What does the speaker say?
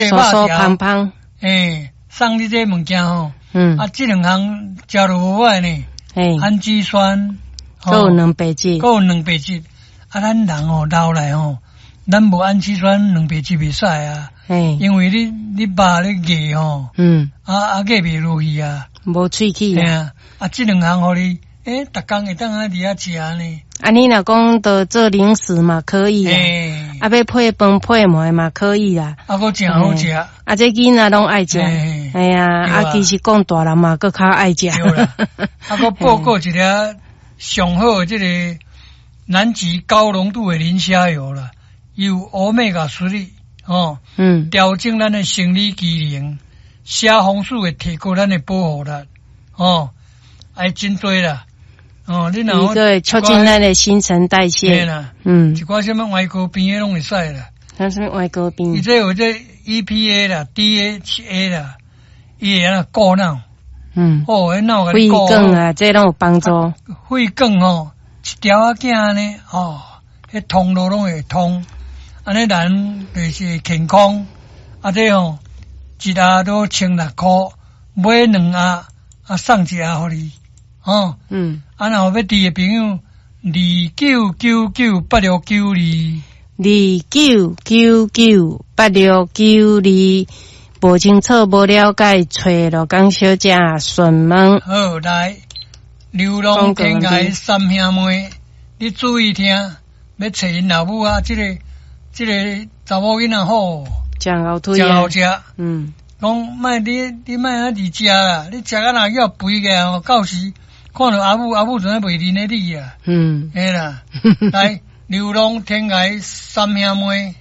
酥胖胖， 送你这物件吼，这两项食落无歹呢，氨基酸， 还有蛋白质， 咱人吼老来吼，咱无氨基酸、蛋白质袂使啊，因为你肉咧硬吼，硬袂落去啊， 无喙齿啊， 这两项互你，逐工会当伫遐食呢。 你若讲都做零食嘛可以啊，要配饭配糜嘛可以啦， 佫真好食， 这囡仔拢爱食，其实讲大人嘛佫较爱食。 佫报告一个上好这个南极高浓度的磷虾油啦，有欧米伽3调整咱的生理机能，虾红素会提高咱的保护力，还真多啦。你若对促进咱的新陈代谢啦，一寡什么外国边的拢会使啦。 什么外国边？ 伊这有这 EPA 啦 ，DHA 啦，伊会安顾脑。脑肺梗啊，这拢有帮助。 肺梗一条仔囝呢，迄通路拢会通，安尼人就是健康。这一盒都1,600，买2盒，送一盒互你。若要滴的朋友，29998692，29998692，无清楚无了解，找罗江小姐询问。好，来，流浪天涯三兄妹，你注意听，要找因老母啊，这个查某囡仔好， 真好推啊，真好食。讲卖你卖啊伫食啦，你食啊若要肥个到时。看到阿母怎样袂认得你啊？啦，来，流浪天涯三兄妹。